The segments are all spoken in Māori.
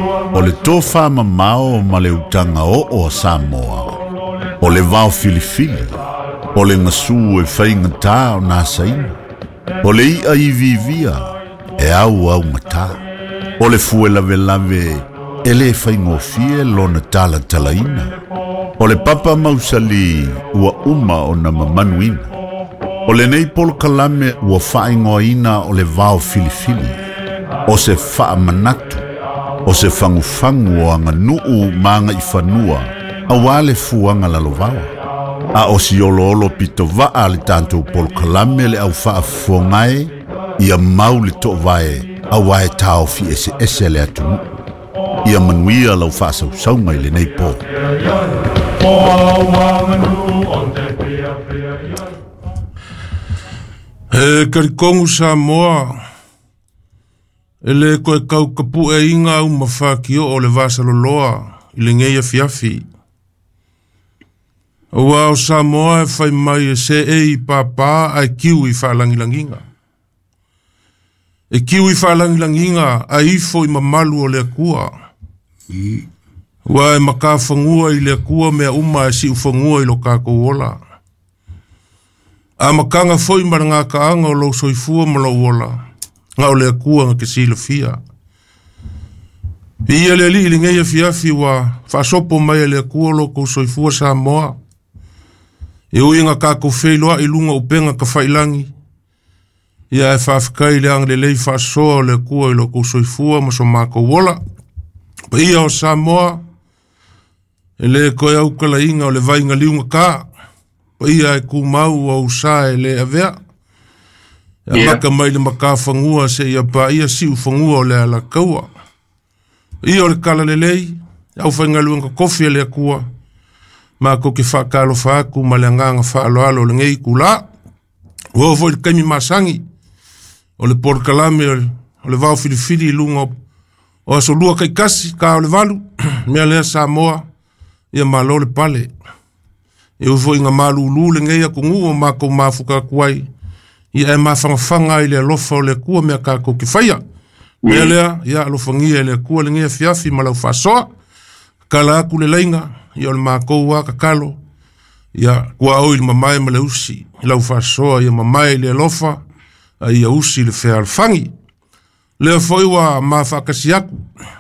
O le tofa mamao ma le utanga o Samoa. O le vao filifili. O le ngasu e whainga tā o nā saina. O le ia I vivia e au ngata. O le fue lave e le whaingofie lona tala talaina. O le papa mausali ua uma o na mamanuina. O le nei polo kalame ua whaingoina o le vao filifili. O se wha manatu. O se fangufangu o anga nuu maanga I whanua. A wale fuanga lalovawa. A o si olo pito vaa le tanto polo kalame le au wha fongae. Ia mau le to vae. A wae tau fi ese le atu. Ia manuia lau wha sausaunga I le nei po. E karikongu Samoa. Ele koe kau kapu e inga u mawhakio o le vasa loloa I le ngeia fiafi. Ua o Samoa e whai mai e se I papa ai kiu I whalangilanginga. E kiu I whalangilanginga a ifo I mamalu o le akua. Ua e maka whangua I le akua mea uma e si ufangua I lo kako ola. A makanga foi maranga kaanga o lo soifua ma lo ola. Nga o le akua nga ke sila fia. Ia le li ili ngeia fiafi wa whasopo mai le akua lo ko soifua Samoa. E ui nga kako whailoa I lunga upenga ka whailangi. Ia e whawhikai le ang le lei whasoa o le akua I lo ko soifua ma so mako wola. Pa ia o Samoa. E le koe au kala inga o le vainga liunga ka. Pa ia e kumau au sa e le avea. Maka mai le maka whangua se ia pa ia si ufangua o le ala kaua. Ia o le kala le lei, au whaingaluanga kofi le akua. Ma ko ke whakalo whaku ma le anganga whaalo alo le ngei kula. Ua foi le kaimi masangi. O le porkalame o le vau filifili lunga. O aso lua kai kasi ka o le valu. Mea lea Samoa. Ia malo le pale. E ufo inga malu ulu le ngei akungu o mako mafuka kuai. Ia e mawhangawhanga I le alofa o le kua mea kako ki whaia. Mea lea, ia alofangia le kua le ngea fiafi ma lau whasoa. Kala aku le lainga, ia o le mako waka kalo. Ia kua oi le mamae ma le usi. Lau whasoa, ia mamae le alofa. Ia usi le whea alfangi. Lea foi wa mawhakasi aku.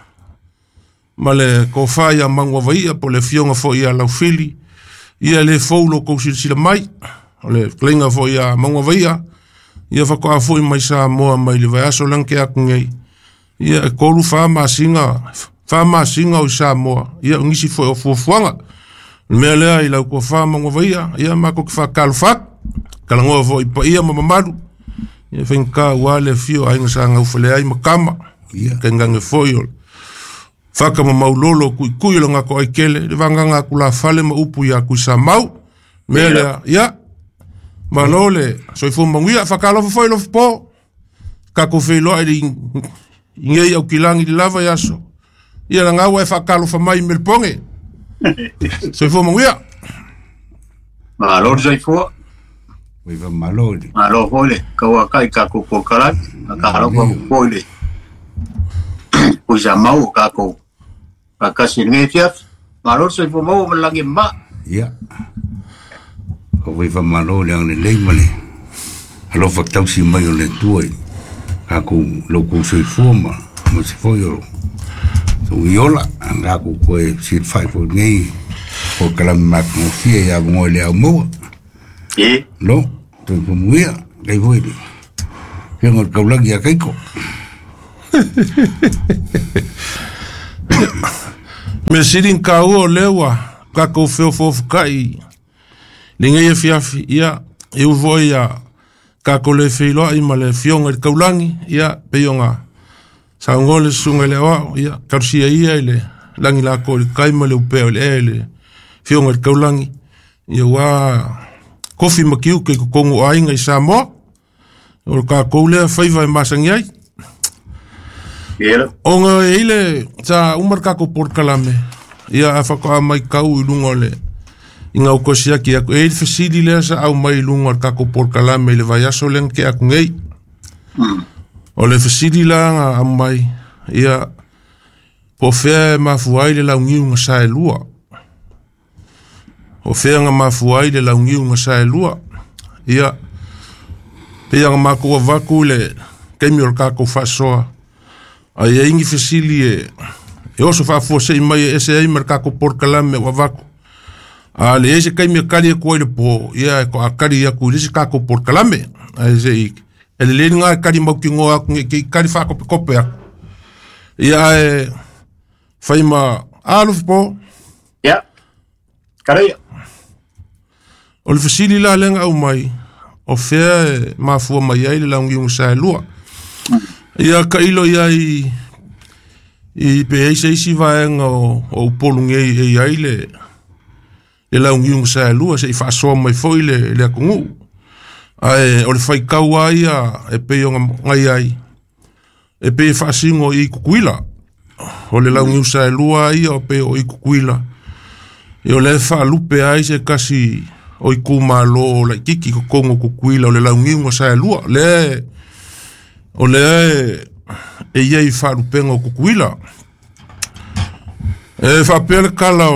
Ma le kofa ia mangwa vaia po le fionga foi ia lau fili. Ia le faulo kousilisila mai. O le klinga foi ia mangwa vaia. Ia whakoa foi mai Samoa mai le vai aso lang ke aku ngei. Ia e kolu whamasinga o Samoa. Ia ngisi foi o fuafuanga. Mea lea I lau kua whamangwa vaia. Ia mako ki whakalu whak. Kalangoa foi pa ia mamamaru. Ia whenka wale fio ainga sa ngaufale ai makama. Ia kengange foi o. Whaka mamaulolo kui lo ngako aikele. Le vanganga kula fale ma upu ia kui sa mau. Mea lea, ia. Manole, soi fu manguia fakalo foi lo po. Kako felo ai ngei au kilangi di lava yaso. Ia nga wa fakalo fa mai melponge. Soi fu manguia. Malo soi fu. Oi va malo. Malo hole, ka kai kako ko kala, ka halo ko hole. O jamau kako. Ka singe fiaf. Malo soi fu mau melangi ma. Ia. Ko vai fa malo le ang le male. Alo fa tau si mai o le tuai. Aku lo ku soi forma, mo se foi o. So iola anga ku ko si fai fo nei. O kala mak mo fie ya mo le au mo. E? No, tu ko muia, dai voi. Ke ngor ka ulang ya kai ko. Me sirin ka o lewa, ka ko feo fo kai. Linga ia fiafi, ia, eu voi a kako le whiloa I ma le fionga I kaulangi, ia, peionga. Sa ngole sunga le awa, ia, karusia ia I le langi lako I kaima le upea le fionga I kaulangi. Ia wa kofi makiu ke kukongu ainga I Samoa. O kako lea whaiva I masangi ai. Onga e ile, sa umar kako porkalame. Ia, a whakoa mai kau I lunga le. Inga o kosia ki aku e fasili le sa au mai lunga kako porkalame le vai aso len ke aku ngei. O le fasili la nga mai ia Po fea mafuai le laungiu nga sae lua. O fea nga mafuai le laungiu nga sae lua. Ia, pea nga makua vaku le kemi or kako fasoa. Ai e ingi fesili e oso fafua sei mai e se aimer kako porkalame wa vaku. A le ese kemi a kari e kua le po. Ia e ko a kari a ku lisi kako porkalame. Ai se i. E le leni nga kari mauki ngoa aku nge kari whako pe kope aku. Ia e whaima alufi po. Ia, kareia. O le fasili la lenga au mai. O fea e mafua mai ai le laungi unga sae lua. Ia ka ilo ia i pe eise isi vaenga o upolungi e ai le laungi unga sae lua se i whaasoa mai foi le akungu. Ai o le whaikau ai e pe o ngai ai. E pe whaasingo i kukuila. O le laungi unga sae lua ai o pe o i kukuila. E o le whaalupe ai se kasi o i kumalo o la kiki ko kongo kukuila o le laungi unga sae lua. O le e iei whaalupenga o kukuila. E whaapele kala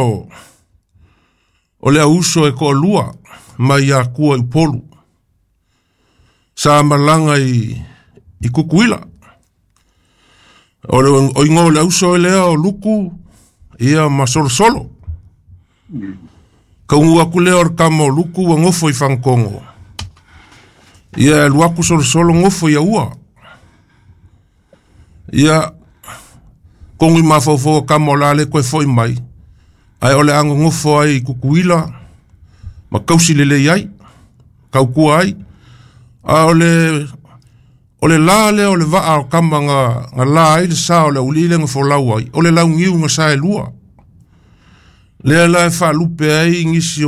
o le auso e ko lua mai a kua i polu. Sa malanga i kukuila. O ingo le auso e lea o luku ia ma solo. Ka ungu aku lea or kama o luku wa ngofo i whankongo. Ia luaku solo ngofo i ua. Ia kongi mafofo kama o lale koe foi mai. Ai ole ango ngofo ai kukuila. Ma kausi lele iai. Kaukua ai. A ole lale ole vaa o kama nga la ai le sa ole ulile nga folau ai. Ole lau ngiu nga sae lua. Lea la e wha lupe ai ngisi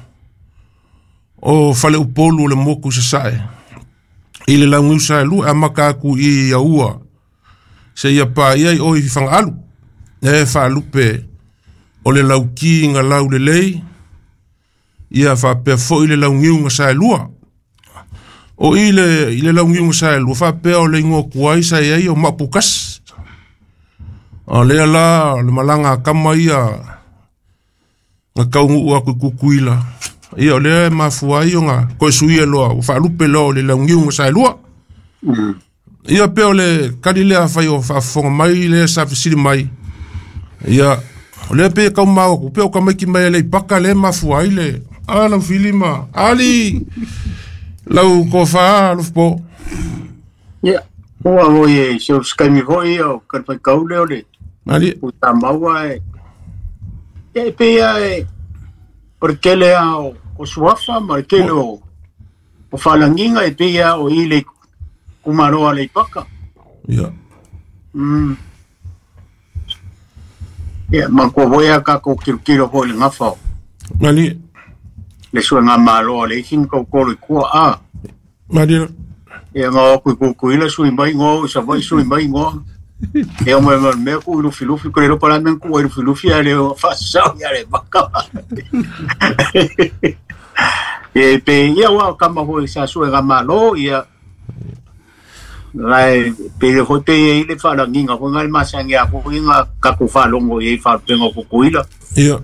o fale upolu le moku sa sae. I le lau ngiu sae lua a makaku i a ua. Se ia pa iai o i whanga alu. E wha lupe o le lau ki nga lau le lei. Ia wha pia fo i le lau ngiu nga sae lua. O i le lau ngiu nga sae lua. Wha pia o le ingoa kuai sa iai o mapukas. A lea la le malanga kama ia nga kaungu ua kukuila. Ia o lea mafuai o nga koe suia loa. Wha lupe loa o le lau ngiu nga sae lua. Ia peo le kari lea whai o whafonga mai lea sa whisiri mai. Ia lea peo kau mao peo ka maiki mai le paka le mafu ai le. Lau filima. Ali. Lau ko wha alu po. Ia. Ua o e se o skaimi hoi o karpai kau leo le. Ali. O ta maua e. E pea e. Por kele o suafa ma kele o whalanginga e pea o i le kumaroa le paka. Ia. Ia, mako voia kako kiro hoi le ngafao. Mali. Le sua ngā māloa le isin kau koro i kua a. Mali. Ia ngā oku i kuila sui mai ngō, sa vai sui mai ngō. Ia mea ku i lufi kore ropa la men kua i lufi a le whasau ia le baka. E pe ia wā kama hoi sa sua ngā māloa ia. Rai pe ho pe ile fa la nginga ko ngal masangi a ko inga ka ko fa longo e fa tengo ko kuila. Ia.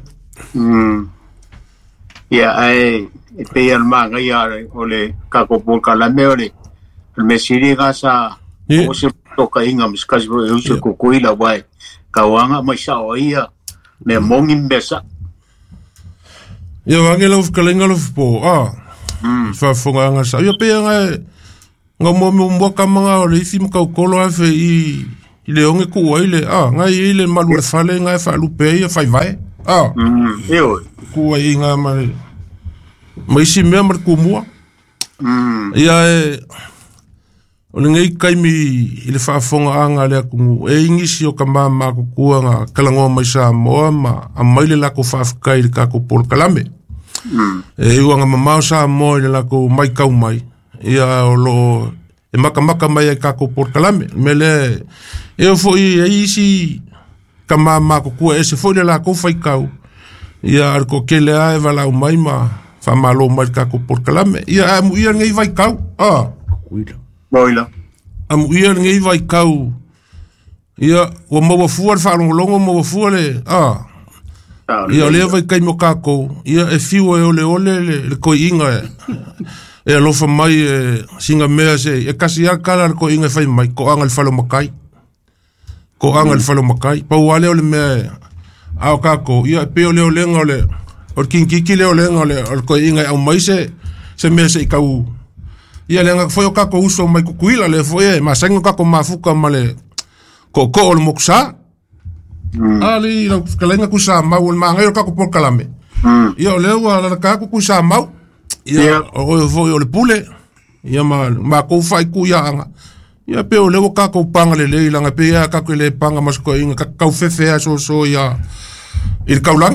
Ia ai pe al manga ia ole ka ko por kala me ole. Me siri ga sa o se to ka inga miskas o se ko kuila wai. Ka wanga mai sa o ia me mongi mbesa. Ia wangela of kalenga of po. Fa fonga nga sa. Ia pe nga nga mo ka mga o le isi mkau kolo afe i le onge kuwa ile ngai ile malu le fale ngai fa lupe ia fai vai eo kuwa i nga ma isi mea mar kumua ia o le ngai kaimi ile fa fonga anga le akungu e ingisi o ka mama kukua nga kalangoa mai sa moa ma a maile lako fa afkai le kako pol kalame e ua nga mamao sa moa ile lako mai kau mai ia o lo e maka mai ka ko por kalame mele e foi isi kama ma ko ku ese foi la ko fai kau ia ar ko kele ai vala o mai ma fa malo mai ka ko por kalame ia mu ia ngai vai kau boila am ia ngai vai kau Ia, o maua fua le whaalongolongo, maua fua le, ia o lea vai kai mo kākou, ia e fiu e ole le koi inga e alofa mai e singa mea se, e kasi kala le koi inga e whai mai, ko anga le whalo makai. Ko anga le whalo makai. Pau ale o le mea ao kākou, ia e peo leo lenga o le, o le kinkiki leo lenga o le koi inga e au mai se mea se i kau. Ia lenga foi o kākou uso mai kukuila le foi e, ma sainga kākou mafuka ma le ko o le mokusa. Ali la kalenga kusa mau ma ngai ka ko por kalame. Ia le wa la ka ku kusa mau. Ia o foi o le pule. Ia ma ko fai ku ia anga. Ia pe o le ka ko panga le langa pe ia ka ko le panga mas ko inga ka fefe so ia il kaulang.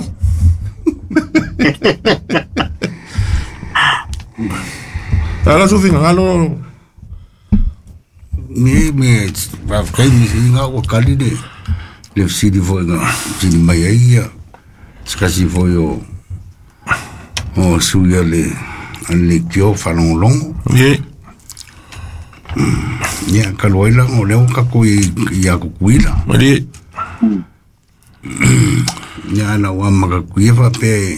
Ala so finga alo me va kai mi singa o kali de le sidi foi nga sidi mai ia skasi foi o suia le kio falong ia kaloila o le ka ko ia ko kuila mari ia na wa ma ka kuiva pe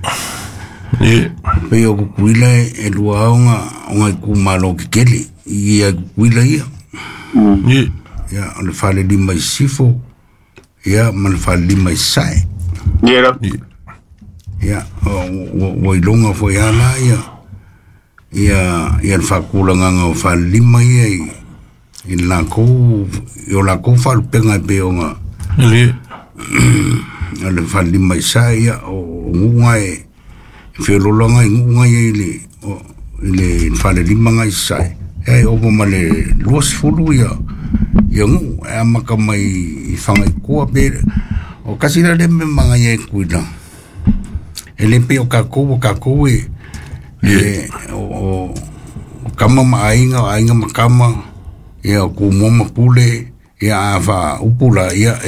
pe o kuila e lua nga ku malo kele ia kuila ia ia le fale di mai sifo ia man fale di mai sai ia o ilonga foi ala ia fakulanga nga fale di mai i la ko fal penga pe nga le fale di mai sai ia o ngunga e fiololanga i ngunga le fale di mai sai e o male los fulu ia ngu amaka mai fanga ko be o kasira de me manga ye kuida ele pe o kako o kama ainga makama ia ku moma pule ia ava upula ia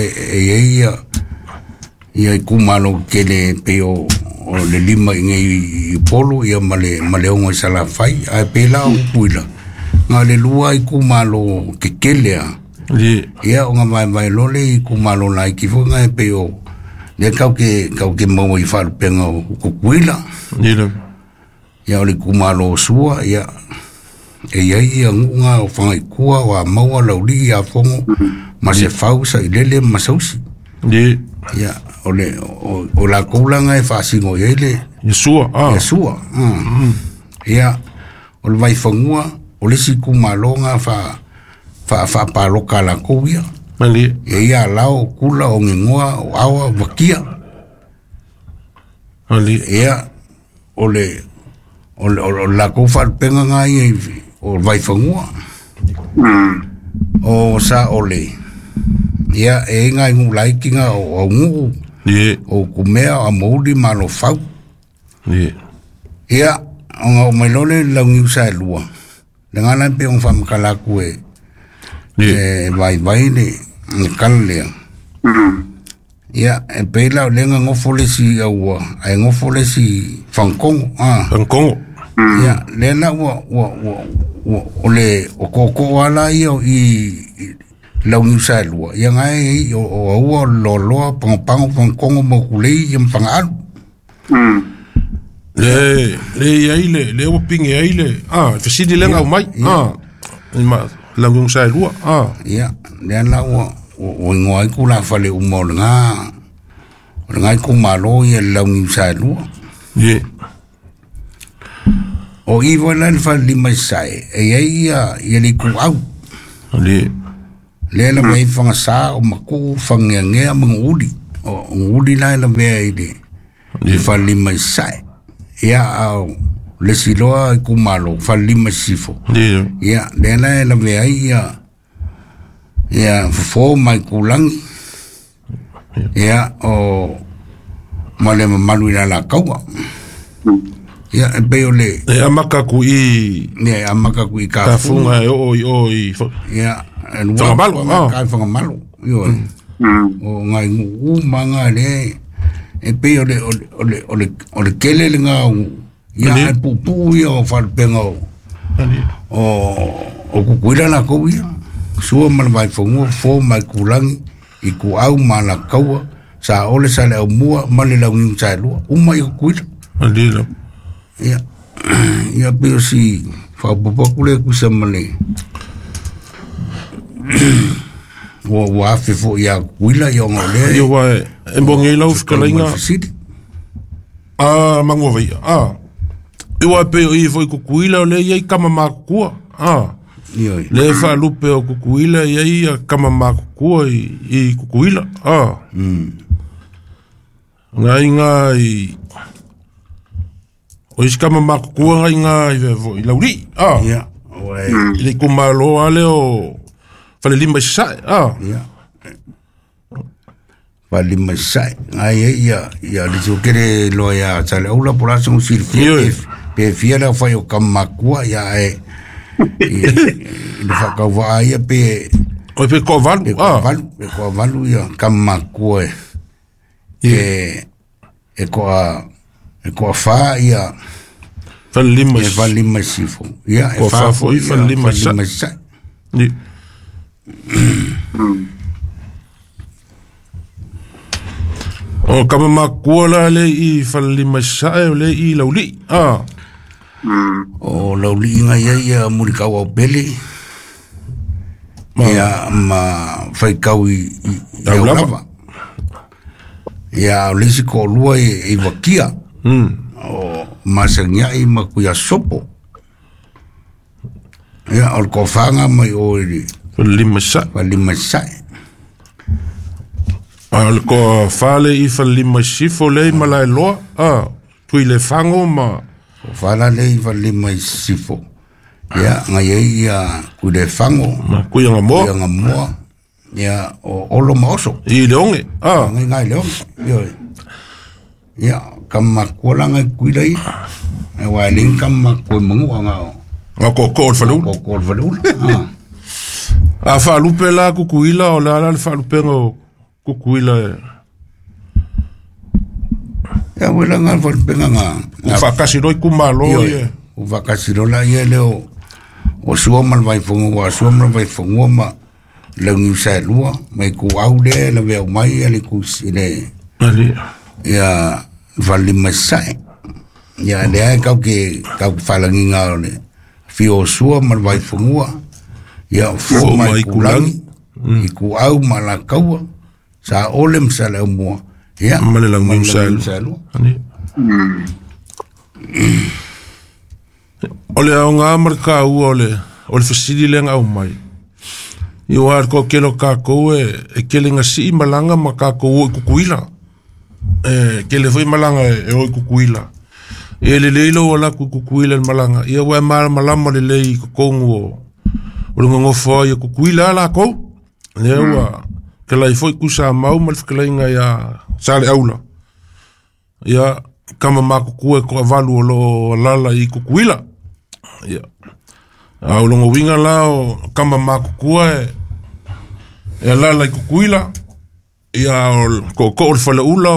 ku malo kele pe o le lima ngai polo ia male onga sala fai a pela upuila nga le lua i ku malo kekelea ia o nga mai lole i ku malo lai ki fo nga e pe o le kau ke mau i falu penga o kukuila ia o le ku malo sua ia ia ngunga o whangai kua o a maua lauri a fongo ma se fausa i lele masausi ia o la koulanga e whaasingo i ele Yesua ia o le vai whangua o le si kumalonga fa paloka la kovia mali ia lao kula o ngingoa o awa wakia mali ia o la kofa penga ngai o vai fangua o sa ole ia e ngai ngu laikinga o ngu o kumea a moudi malo fau ia o melole la ngiu sa lua dengan pe on fam kala kue vai le kalle ia e pela lenga ngofole si au ai ngofole si fangkong ia lena ole o koko ala i la unisa lua ia ngai o lo pang fangkong mo kulei im pangal le o pingi aile fasidi lenga mai ma la ngung sai lua ia le la o ngoi ku la fale o mo nga ku malo ia la ngung sai lua o i vola le fale mai sai ia li ku au le la mai fanga sa o maku fanga nge mangudi o ngudi la ve ile fale mai sai ia au le siloa ku malo falima sifo ia dena la ve ia fo mai kulang ia o male malu la kaua ia beole amaka ku i ka funga o ia fanga malo yo o ngai manga le e pe ole kele nga ia pupu ia o falpenga o kukuila na kovia sua mal vai fongo fo mai kulangi I ku au mana kaua sa ole sa le au mua male la ngin sa lo uma I kuila Andila ia pe si fa popo kule ku sa male wa fe fo ia kuila yo ngole yo wa embonge lau fikalinga mangovai Iwa pe I foi kukuila le ia kama makua le fa lupe o kukuila ia kama makua I kukuila ngai o iskama makua ngai vo lauri le kumalo ale o fa le lima sai fa lima sai ai ia le so kere lo ya sale ula por aso un sirfie pe fiera fa yo kamakua ya le fa ka va ia pe o pe ko valu ya kamakua ko fa ia fa lima sifo ya fa fo fa lima sai ni o kama makua la le I falima sae le I lauli o lauli nga ia murikawa pele ia ma fai kau I lava ia lesi ko lua I wakia o masangia I makuya sopo ia o ko fanga mai o falima sae al ko fale I falima sifo le malai loa tui le fango ma fala le I falima sifo ya ngai ia ku le fango ma ku nga mo ya o olo moso I leonge ngai leonge yo ya kama kola ngai ku dai e wa ling kama ku mungu nga ko falu fa lupe la kukuila o la fa lupe ngo kukuila ya wela nga fa lupe nga fa kasiro kumalo o fa kasiro la ye leo o suo mal vai fongo wa suo mal vai fongo ma le ngi sa lua mai ku au le le ve mai ale ku sile ya vali masai ya le ka fa la ngi nga le fio suo mal vai fongo ya fo mai kulangi I ku au malakaua sa olem sa le mo ya male la ngusalo ole nga marka ole fasidi le nga mai I war ko kelo ka ko e kelinga si malanga maka ko kukuila kele foi malanga o kukuila ele leilo wala kukuila malanga ia wa malama le lei ko ngo o ngo fo ia kukuila la ko lewa que lá foi kusa mau mal fklinga ya sale aula ya kama maku ko valu lo lala I kukuila ya au longo winga lao kama maku e lala I kukuila ya ko fala ula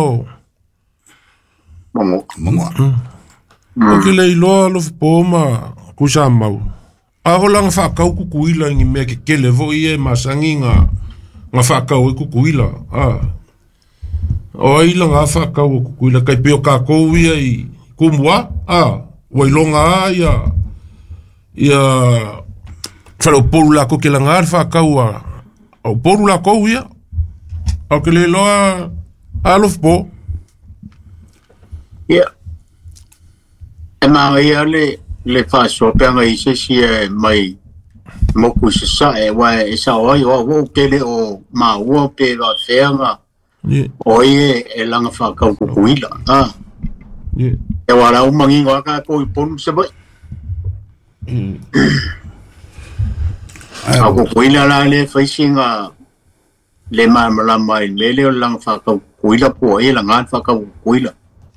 mongo o que leilo lo poma kusa mau a holang fa kau kukuila ngi me ke levo ie masanginga nga fa kau kukuila o ila nga fa kau kukuila kai peo ka ko ia kumwa wailonga ia falo porula ko ke langa fa kau o porula ko ia o ke le lo alof po ia ia le fa so penga I se mai moku sa e wa e sa o kele o ma o pe va fenga o e langa fa ka ku kuila e wala o mangi wa ka ko pon se ba ko kuila la le fa singa le ma mai le langa fa ka kuila po e langa fa ka kuila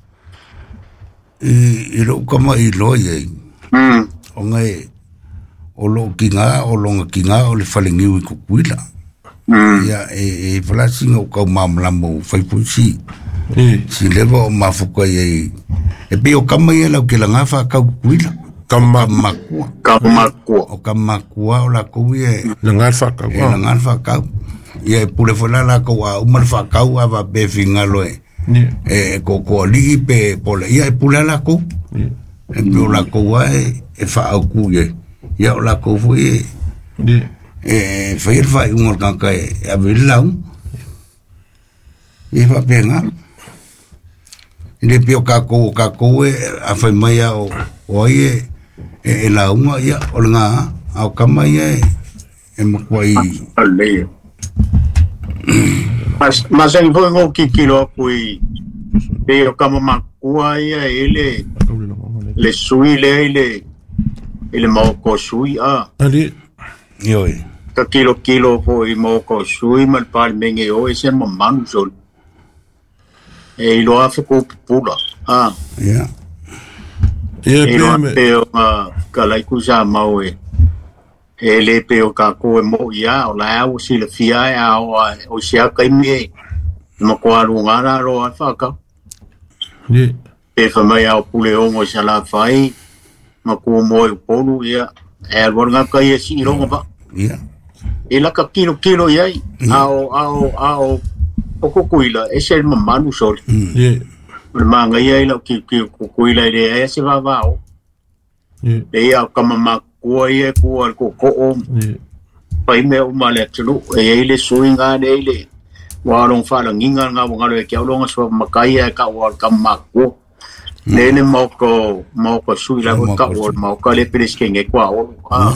I lo kama I lo ye o ngai o lo kinga o longa kinga o le falingi I kukuila ya e flasinga o ka mamla mo fai pusi si levo o mafuka ye e pe o kama ye la ke langa fa ka kukuila Kamakua. O kamakua o la kou e. Na ngal whakau. E na ngal whakau. Ia e pule whala la kou a umar whakau a wa befi ngalo e. E ko li pe pole. Ia e pule la kou. E pe o la kou a e whaau ku e. Ia o la kou fu e. E whair whai umar kanka e a vilau. E wha penga. Ile pio kako e a whai mai o ai e launga ia o ngā au kama ia e makwai. Ale. Mas ang fo ngo kikilo kui pio kama makua ia ele le sui le moko sui a. Ali. Ioi. Ka kilo fo i moko sui mal pal menge o e se mamanu sol. E ilo a ko pula. Ah. Yeah. Ilo peo kalai ku sa mau e le peo ka ko mo ia o la o si le fia a o sia kai mi mo ko alu ngara ro a fa ka. Ni. E fa mai au pule o mo sala fai ma ko mo o polu ia e borga kai e si ro ba. Yeah. E la ka kilo ia ao o kuila e se mamanu sol. Yeah. Manga ia ila ki kuila ile e se vavao. E ia kama makua ia kua ko o. Pai me o male tulu e ile suinga de ile. Warong fala nginga nga ngalo e kia longa so makai e ka o kama makua. Nene moko suila ko ka o moko le pereske nge kwa o.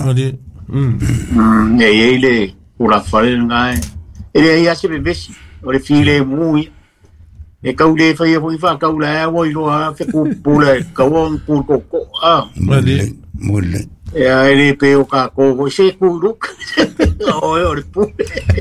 E ile ula fala nga. Ele ia se bebesi. O le file mui. E kau le fai e wha kau le awa i roa wheku pule kauang kūr ko a. Mule. E a ele pe o ka kōko se kūruk. O e o le pule.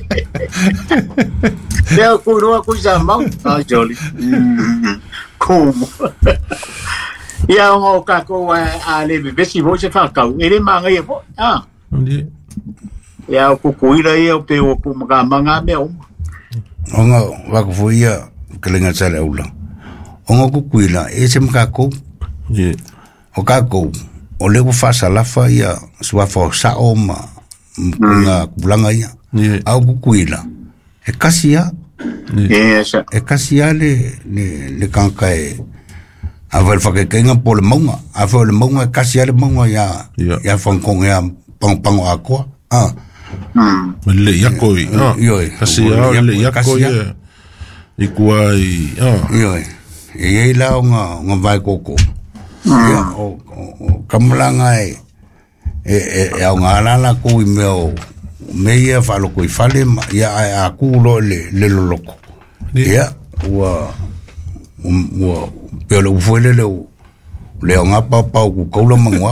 Pea kūrua kui sa mau. A jolly. Kūmu. Ia o ka kō a le besi mo se wha kau. E le manga i e po. A. Ia o kukuira i o pe o kumakamanga me o. Onga wakufuia kelenga sale ula. Onga kukuila e se mkako. Yeah. O kako o le ufasa lafa ia suafo sao ma nga kulanga ia. Yeah. Au kukuila. E kasia. Yes. E kasia le kanka e avel whakekenga po le maunga. Avel le maunga e kasia le maunga ia whankong ia pang akoa. Ah. Le yakoi. Ioi. Kasia le yakoi. Ikua i. Ioi. E la nga vai koko. O kamalanga e au ngā lala ko i meo meia whalo ko i whale ia a kūlo le loloko. Ia ua peo le ufuele le au ngā pau ku kaula mangua.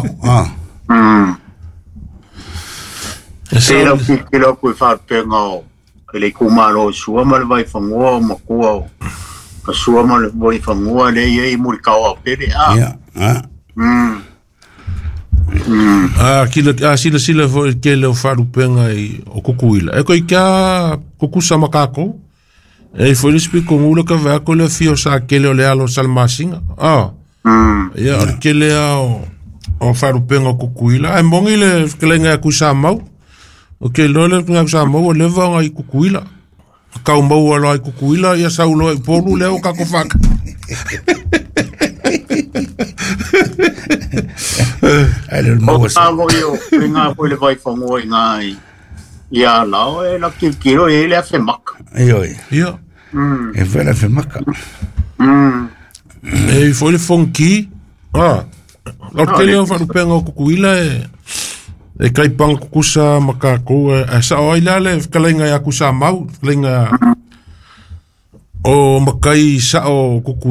Pera kila ko i whapenga o le kumaro sua ma le vai whangua o makua o ka sua ma le vai whangua le iei muri kaua pere. Ia. Sila fo ke le wharupenga i o kukuila. E koi kia kukusa makako. E fo le spiku ngula ka vako le fio sa kele o le alo salmasinga. Ia ar kele o wharupenga o kukuila. E mongi le kelenga e kusa mau. O ke lole nga kusa mau o leva nga i kukuila. Kau mau alo i kukuila ia saulo i polu leo kako whaka. O tango yo, nga po le vai whango i ngai. Ia lao e la kiro e le a whemaka. Ioi. Ia. E whera whemaka. E foi le fonki. Lau ke leo wharupenga o kukuila e kai pang kukusa makako e sa o aila le kalainga ya kusa mau. Kalainga o makai sa o kukuila.